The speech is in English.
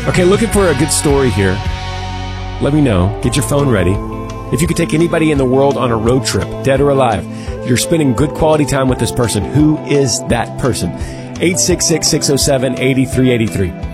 Okay, looking for a good story here. Let me know. Get your phone ready. If you could take anybody in the world on a road trip, dead or alive, you're spending good quality time with this person. Who is that person? 866-607-8383.